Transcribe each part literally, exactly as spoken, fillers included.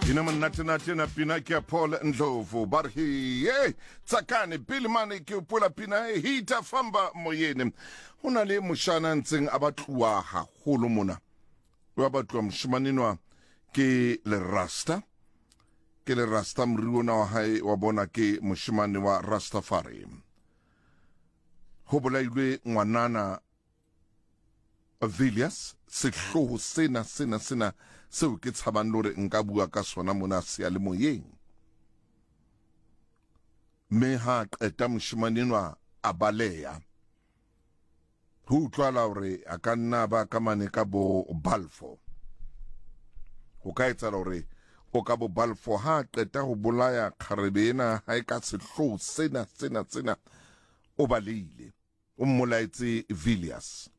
Pina manate nate na pina kia Paul Ndlovu barhi ye tsakane pili mane ke pola pina e hita famba moyene hona le moshana ntseng abatluwa haholo mona wa batluwa mshimaninwa ke le rasta ke le rasta mriona wa hae wa bona ke moshimane wa Rastafari ho bolailwe ngwanana Villiers sehloho sena sena sena seo ke tshabang lore nka bua ka sona mona seyalemoyeng me ha qeta moshimanenwa a baleya ho utlwala hore a ka nna ba ka mane ka bo Balfour ho ka etsa hore o ka bo Balfour ha qeta ho bolaya kharebena ha e ka sehloho sena sena sena o baleile o mmolaetse Villiers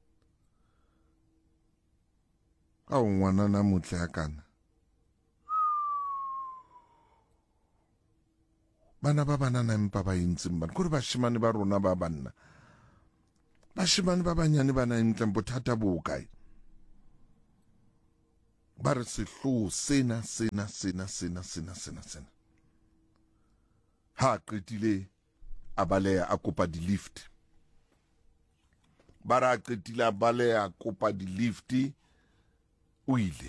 a ngwana na motle a kana bana ba bana na mpa ba intseng bana kore bashimane ba rona ba banna bashimane ba banyane bana intle bothata bo kae ba re sehloho sena sena sena sena sena sena sena ha qetile a baleya a kopa di lift ba ra qetile a baleya a kopa di lifti o ile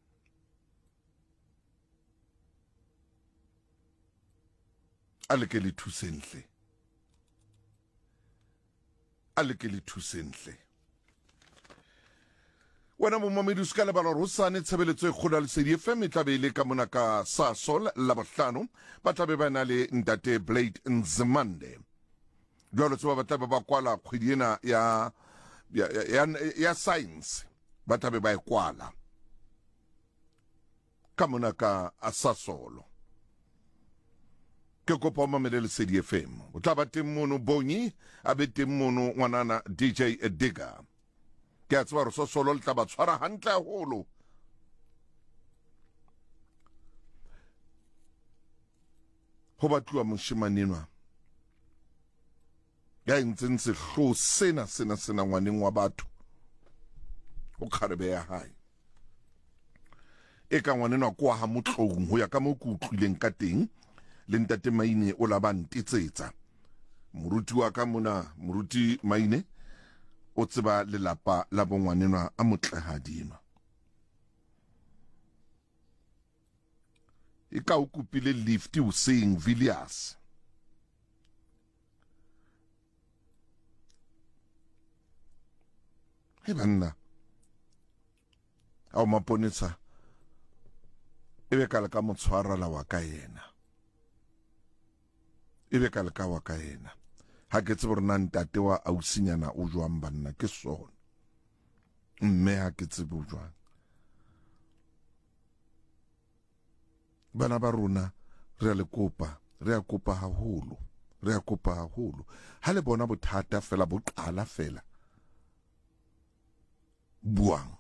a leke le thusentle a leke le thusentle wena mo mamedi o ska lebala hore hosane tshebeletso e kgolo ya Lesedi F M e tla be le ka mona ka Sasol Labohlano ba tla be ba na le Ntate Blade Nzimande jwalo tse ba tla be ba kwala kgwedi ena ya ya ya, ya science ba tla be ba e kwala ka mona ka Sasolo ke kopa mamele Lesedi F M o tla ba teng mono Bonyi a be teng mono ngwanana D J Digger ke a tswa re Sasolo le tla ba tshwara hantle haholo ho batluwa moshimanenwa ya ntseng sehloho sena sena sena ngwaneng wa batho o kharebe ya hae e ka ngwanenwa kwa ha motlong ho ya ka mo ku utlwileng ka teng le Ntate Maine o la ba ntitsetsa moruti wa ka mona moruti Maine o tseba lelapa la bongwanenwa a motlehadima e ka o kupile lift o seng Villiers he banna a maponetsa ebe ka le ka motshwara la wa ka yena ebe ka le ka wa ka yena ha ke tsebe rena ntate wa ausinyana o jwang banna ke sona mme ha ke tsebe o jwang bana ba rona re a le kopa re a kopa haholo re a kopa haholo ha le bona bothata fela bo qala fela buang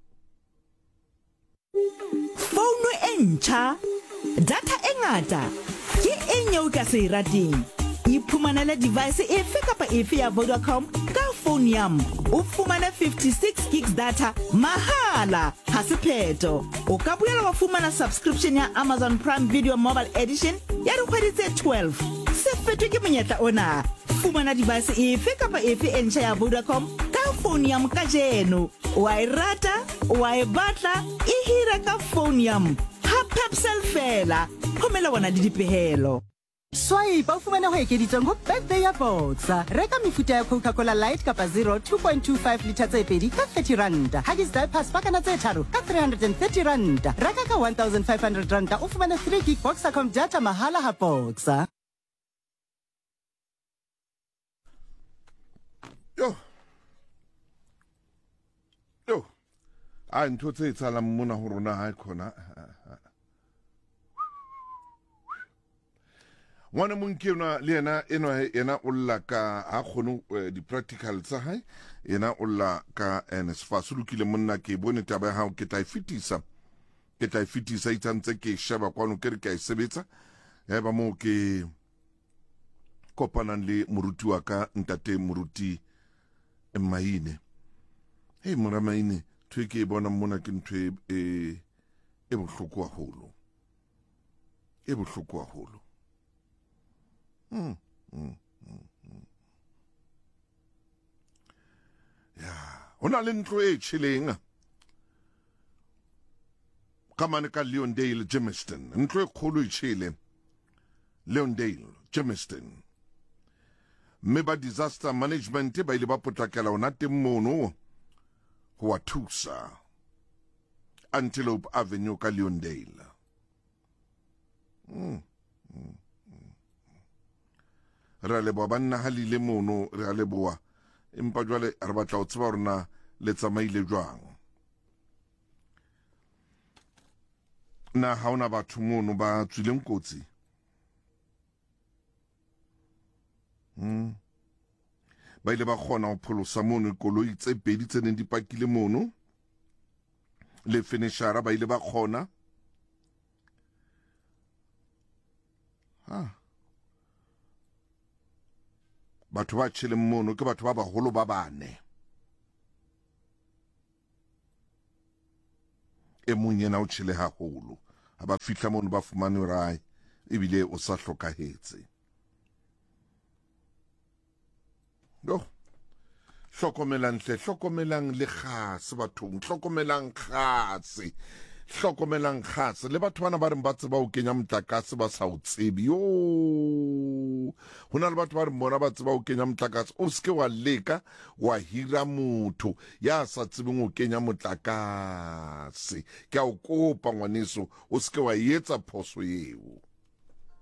Phone e ntjha data e ngata ke eng eo ka se rateng iphumanela device efe kapa efe ya Vodacom ka phone yam o fumana fifty-six gigs data mahala ha se pheto o ka boela wa fumana subscription ya Amazon Prime Video Mobile Edition ya dikgwedi tse twelve se fetwe ke monyetla ona fumana device efe kapa efe e ntjha ya Vodacom ka phone yam ka jeno wa e rata wa e batla e hira ka phone yam ha Pepsel fela khomela bona di dipehelo Swipe o fumana ho ekeditsweng ho birthday ya Boxer. Reka mefuta ya Coca-Cola Light kapa zero two point two five litre tse pedi ka thirty rand. Huggies diapers pakana tse tharo ka three hundred thirty rand. Reka ka one thousand five hundred rand o fumana three gig Boxercom data mahala ha Boxer. yo yo a ntho tse tsala mona ho rona ha khona ngwana monkena le yena eno yena o lla ka ha khono di practical tsa hae yena o lla ka N S F A S lokile monna ke bone taba ha o ke tla fitisa ke tla fitisa itsantse ke sheba kwano ke re ke a sebetsa ya ba mo ke kopanang le moruti wa ka Ntate Moruti Maine hey mora Maine thwe ke bona mona ke ntwe e e bohloko haholo e bohloko haholo. Mm, mm, mm, mm. Ya, hona le ntlo e tjheleng ka mane ka Leondale Germiston, ntlo e kgolo e tjhele Leondale Germiston. Mme ba disaster management ba ile ba potlakela ona teng mono ho wa thusa Antelope Avenue ka Leondale. Mm. Mm. Re a leboa banna halile mono, re a leboa empa jwale re batla ho tseba rona le tsamaile jwang. Na ha ona batho mono ba tswileng kotsi. Mm. Ba ile ba kgona ho pholosa mono koloi tse pedi tse neng di pakile mono. Le finishara ba ile ba kgona. Ha. Batho ba tjheleng mono ke batho ba baholo ba bane. E mong yena o tjhele haholo. Ha ba fihla mono ba fumane rai ebile o sa hlokahetse. Yo. Hlokomelang hle, hlokomelang le kgase bathong, hlokomelang kgase. Hlokomelang kgase le batho bana ba reng ba tseba ho kenya motlakase ba sa o tsebi. Yo. Hona le batho ba reng bona ba tseba ho kenya motlakase, o ske wa leka wa hira motho ya sa tsebeng ho kenya motlakase. Ke a o kopa ngwaneso, o ske wa etsa phoso eo.